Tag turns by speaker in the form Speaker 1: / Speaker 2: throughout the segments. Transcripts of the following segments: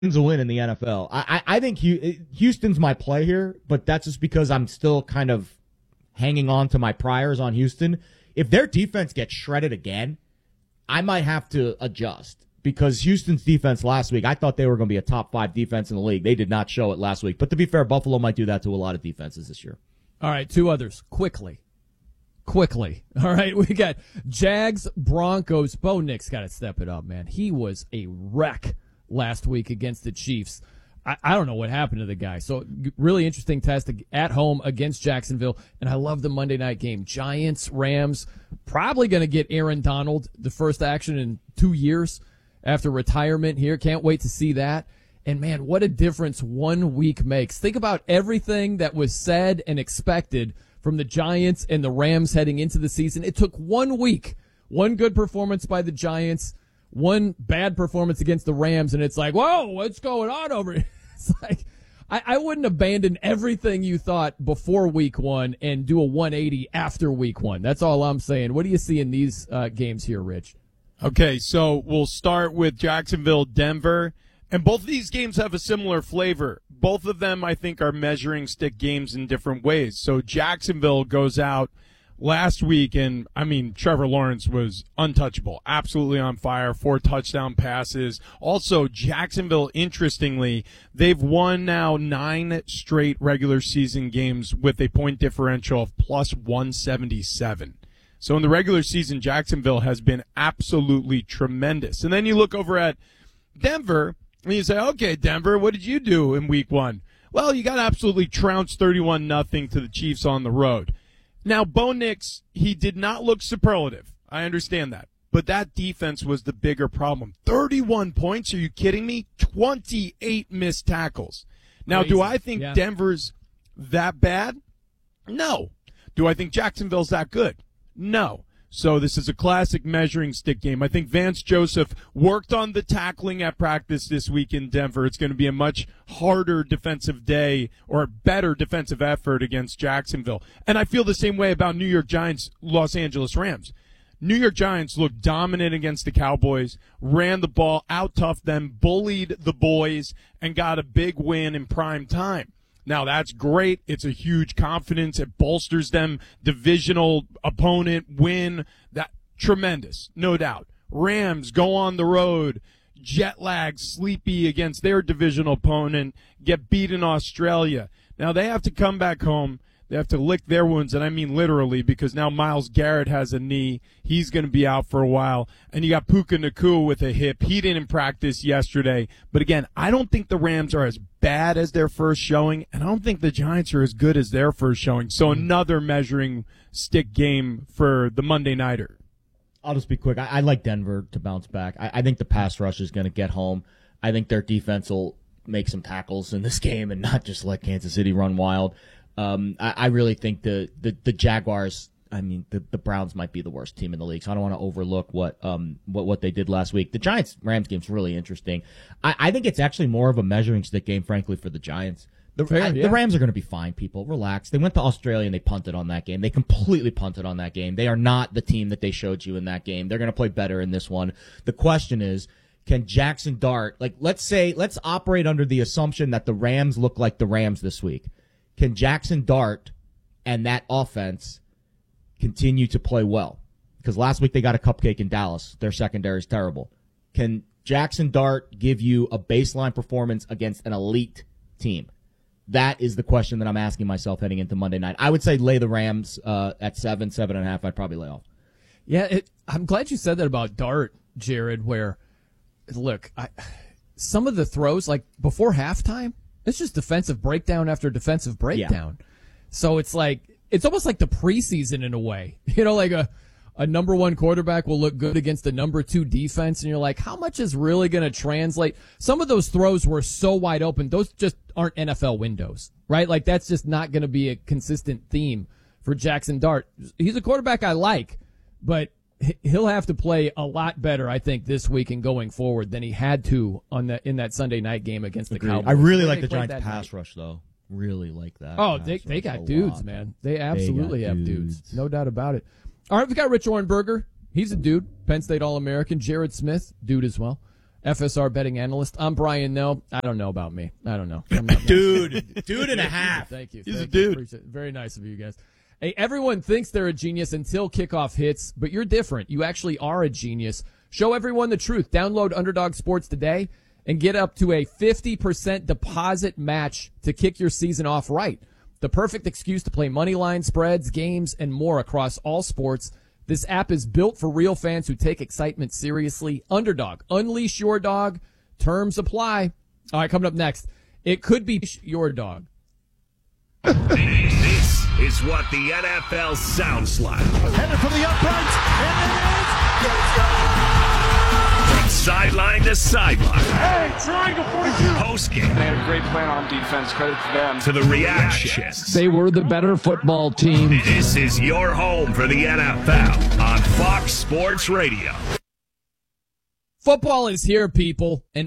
Speaker 1: Houston's a win in the NFL. I think Houston's my play here, but that's just because I'm still kind of hanging on to my priors on Houston. If their defense gets shredded again, I might have to adjust because Houston's defense last week, I thought they were going to be a top 5 defense in the league. They did not show it last week. But to be fair, Buffalo might do that to a lot of defenses this year.
Speaker 2: All right, 2 others. Quickly. All right, we got Jags, Broncos. Bo Nix got to step it up, man. He was a wreck last week against the Chiefs. I don't know what happened to the guy. So really interesting test at home against Jacksonville. And I love the Monday night game. Giants, Rams, probably going to get Aaron Donald the first action in 2 years after retirement here. Can't wait to see that. And man, what a difference 1 week makes. Think about everything that was said and expected from the Giants and the Rams heading into the season. It took 1 week, one good performance by the Giants, one bad performance against the Rams, and it's like, whoa, what's going on over here? It's like, I wouldn't abandon everything you thought before week 1 and do a 180 after week 1. That's all I'm saying. What do you see in these games here, Rich?
Speaker 3: Okay, so we'll start with Jacksonville, Denver, and both of these games have a similar flavor. Both of them, I think, are measuring stick games in different ways. So Jacksonville goes out last week, and, I mean, Trevor Lawrence was untouchable, absolutely on fire, 4 touchdown passes. Also, Jacksonville, interestingly, they've won now 9 straight regular season games with a point differential of plus 177. So in the regular season, Jacksonville has been absolutely tremendous. And then you look over at Denver, and you say, okay, Denver, what did you do in week 1? Well, you got absolutely trounced 31-0 to the Chiefs on the road. Now, Bo Nix, he did not look superlative. I understand that. But that defense was the bigger problem. 31 points? Are you kidding me? 28 missed tackles. Now, do I think Denver's that bad? No. Do I think Jacksonville's that good? No. So this is a classic measuring stick game. I think Vance Joseph worked on the tackling at practice this week in Denver. It's going to be a much harder defensive day or a better defensive effort against Jacksonville. And I feel the same way about New York Giants, Los Angeles Rams. New York Giants looked dominant against the Cowboys, ran the ball, out-toughed them, bullied the boys, and got a big win in prime time. Now, that's great. It's a huge confidence. It bolsters them. Divisional opponent win. That tremendous, no doubt. Rams go on the road, jet lag, sleepy against their divisional opponent, get beat in Australia. Now, they have to come back home. They have to lick their wounds, and I mean literally, because now Myles Garrett has a knee. He's going to be out for a while. And you got Puka Nacua with a hip. He didn't practice yesterday. But again, I don't think the Rams are as bad as their first showing, and I don't think the Giants are as good as their first showing. So another measuring stick game for the Monday Nighter.
Speaker 1: I'll just be quick. I like Denver to bounce back. I think the pass rush is going to get home. I think their defense will make some tackles in this game and not just let Kansas City run wild. I really think the Jaguars, I mean, the Browns might be the worst team in the league, so I don't want to overlook what they did last week. The Giants-Rams game's really interesting. I think it's actually more of a measuring stick game, frankly, for the Giants. The Rams are going to be fine, people. Relax. They went to Australia and they punted on that game. They completely punted on that game. They are not the team that they showed you in that game. They're going to play better in this one. The question is, can Jackson Dart, let's operate under the assumption that the Rams look like the Rams this week. Can Jackson Dart and that offense continue to play well? Because last week they got a cupcake in Dallas. Their secondary is terrible. Can Jackson Dart give you a baseline performance against an elite team? That is the question that I'm asking myself heading into Monday night. I would say lay the Rams at 7.5. I'd probably lay off.
Speaker 2: Yeah, I'm glad you said that about Dart, Jared, where, look, some of the throws, like before halftime, it's just defensive breakdown after defensive breakdown. Yeah. So it's almost like the preseason in a way. You know, like a number 1 quarterback will look good against a number 2 defense, and you're like, how much is really going to translate? Some of those throws were so wide open. Those just aren't NFL windows, right? Like, that's just not going to be a consistent theme for Jackson Dart. He's a quarterback I like, but he'll have to play a lot better, I think, this week and going forward than he had to in that Sunday night game against the Cowboys.
Speaker 1: I really like the Giants' pass rush, though. Really like that.
Speaker 2: Oh, they got dudes, man. They absolutely have dudes. No doubt about it. All right, we got Rich Orenberger. He's a dude. Penn State All-American. Jared Smith, dude as well. FSR betting analyst. I'm Brian No. I don't know about me. I don't know.
Speaker 1: Dude and a half.
Speaker 2: Thank you.
Speaker 3: He's
Speaker 2: Thank
Speaker 3: a dude.
Speaker 2: Appreciate it. Very nice of you guys. Hey, everyone thinks they're a genius until kickoff hits, but you're different. You actually are a genius. Show everyone the truth. Download Underdog Sports today and get up to a 50% deposit match to kick your season off right. The perfect excuse to play money line spreads, games, and more across all sports. This app is built for real fans who take excitement seriously. Underdog. Unleash your dog. Terms apply. All right, coming up next. It could be your dog.
Speaker 4: This is what the NFL sounds like.
Speaker 5: Headed for the uprights, and it is.
Speaker 4: From sideline to sideline.
Speaker 5: Hey, triangle 42.
Speaker 4: Post-game.
Speaker 6: They had a great plan on defense. Credit to them.
Speaker 4: To the reactions.
Speaker 7: They were the better football team.
Speaker 4: This is your home for the NFL on Fox Sports Radio.
Speaker 2: Football is here, people, and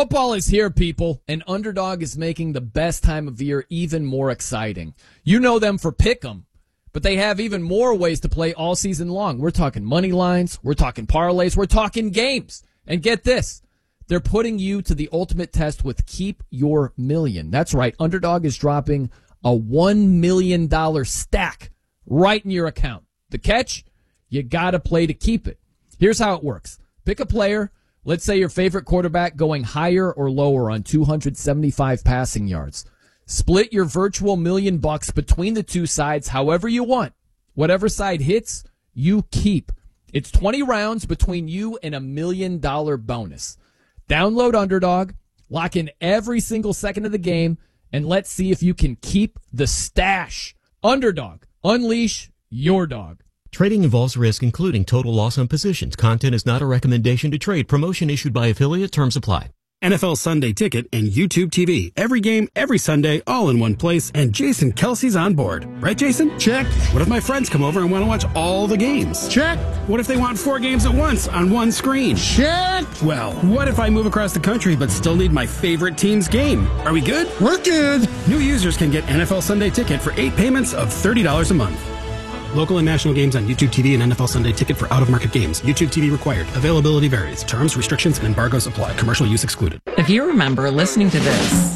Speaker 2: Underdog is making the best time of year even more exciting. You know them for Pick'em, but they have even more ways to play all season long. We're talking money lines, we're talking parlays, we're talking games. And get this, they're putting you to the ultimate test with Keep Your Million. That's right, Underdog is dropping a $1 million stack right in your account. The catch? You gotta play to keep it. Here's how it works. Pick a player. Let's say your favorite quarterback going higher or lower on 275 passing yards. Split your virtual $1 million between the two sides however you want. Whatever side hits, you keep. It's 20 rounds between you and $1 million bonus. Download Underdog, lock in every single second of the game, and let's see if you can keep the stash. Underdog, unleash your dog.
Speaker 8: Trading involves risk, including total loss on positions. Content is not a recommendation to trade. Promotion issued by affiliate. Terms apply.
Speaker 9: NFL Sunday Ticket and YouTube TV. Every game, every Sunday, all in one place. And Jason Kelsey's on board. Right, Jason?
Speaker 5: Check.
Speaker 9: What if my friends come over and want to watch all the games?
Speaker 5: Check.
Speaker 9: What if they want 4 games at once on one screen?
Speaker 5: Check.
Speaker 9: Well, what if I move across the country but still need my favorite team's game? Are we good?
Speaker 5: We're good.
Speaker 9: New users can get NFL Sunday Ticket for 8 payments of $30 a month. Local and national games on YouTube TV and NFL Sunday Ticket for out-of-market games. YouTube TV required. Availability varies. Terms, restrictions, and embargoes apply. Commercial use excluded.
Speaker 10: If you remember listening to this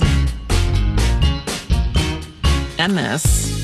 Speaker 10: and this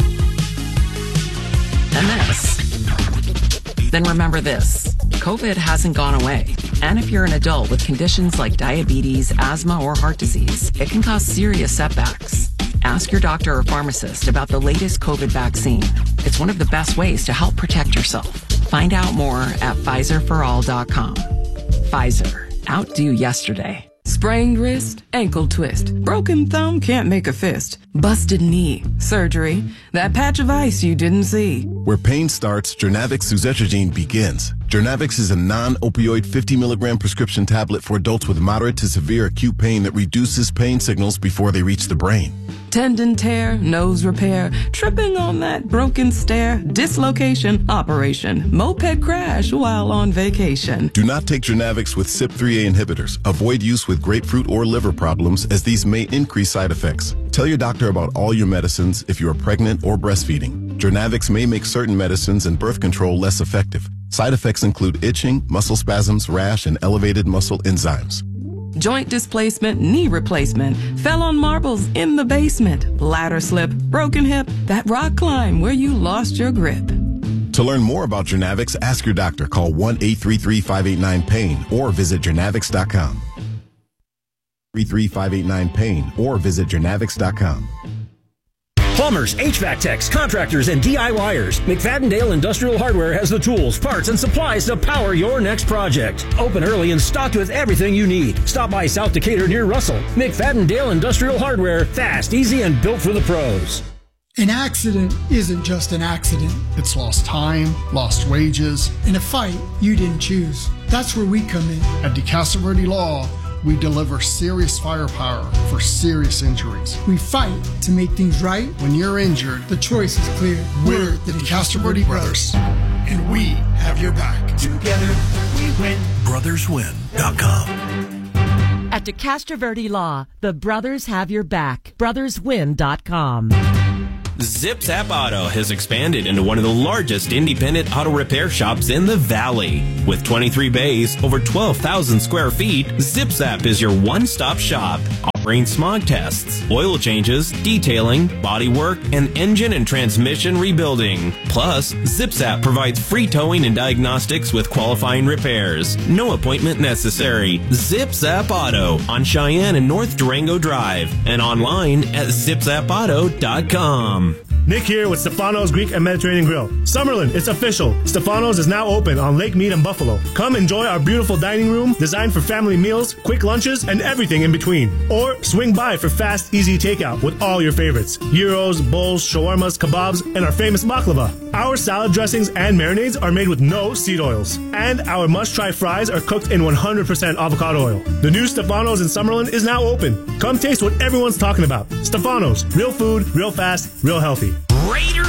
Speaker 10: and this, then remember this. COVID hasn't gone away. And if you're an adult with conditions like diabetes, asthma, or heart disease, it can cause serious setbacks. Ask your doctor or pharmacist about the latest COVID vaccine. It's one of the best ways to help protect yourself. Find out more at PfizerForAll.com. Pfizer. Outdo yesterday.
Speaker 11: Sprained wrist, ankle twist, broken thumb, can't make a fist, busted knee, surgery, that patch of ice you didn't see.
Speaker 12: Where pain starts, Jernavix suzetrigine begins. Jernavix is a non-opioid 50 milligram prescription tablet for adults with moderate to severe acute pain that reduces pain signals before they reach the brain.
Speaker 11: Tendon tear, nose repair, tripping on that broken stair, dislocation, operation, moped crash while on vacation.
Speaker 12: Do not take Jernavix with CYP3A inhibitors. Avoid use with grapefruit or liver problems, as these may increase side effects. Tell your doctor about all your medicines if you are pregnant or breastfeeding. Jernavix may make certain medicines and birth control less effective. Side effects include itching, muscle spasms, rash, and elevated muscle enzymes.
Speaker 11: Joint displacement, knee replacement, fell on marbles in the basement, ladder slip, broken hip, that rock climb where you lost your grip.
Speaker 12: To learn more about Jernavix, ask your doctor. Call 1-833-589-PAIN or visit Jernavix.com. 33589-PAIN or visit Jernavix.com.
Speaker 13: Plumbers, HVAC techs, contractors, and DIYers. McFadden-Dale Industrial Hardware has the tools, parts, and supplies to power your next project. Open early and stocked with everything you need. Stop by South Decatur near Russell. McFadden-Dale Industrial Hardware. Fast, easy, and built for the pros.
Speaker 5: An accident isn't just an accident. It's lost time, lost wages, and a fight you didn't choose. That's where we come in. At DeCastro Law, we deliver serious firepower for serious injuries. We fight to make things right. When you're injured, the choice is clear. We're the DeCastro Brothers, and we have your back. Together, we win.
Speaker 14: BrothersWin.com. At DeCastro Law, the brothers have your back. BrothersWin.com. Zip Zap Auto has expanded into one of the largest independent auto repair shops in the Valley. With 23 bays, over 12,000 square feet, Zip Zap is your one-stop shop, offering smog tests, oil changes, detailing, body work, and engine and transmission rebuilding. Plus, Zip Zap provides free towing and diagnostics with qualifying repairs. No appointment necessary. Zip Zap Auto on Cheyenne and North Durango Drive and online at zipzapauto.com.
Speaker 15: Nick here with Stefano's Greek and Mediterranean Grill. Summerlin, it's official. Stefano's is now open on Lake Mead and Buffalo. Come enjoy our beautiful dining room designed for family meals, quick lunches, and everything in between. Or swing by for fast, easy takeout with all your favorites. Gyros, bowls, shawarmas, kebabs, and our famous baklava. Our salad dressings and marinades are made with no seed oils. And our must-try fries are cooked in 100% avocado oil. The new Stefano's in Summerlin is now open. Come taste what everyone's talking about. Stefano's, real food, real fast, real healthy.
Speaker 14: Raider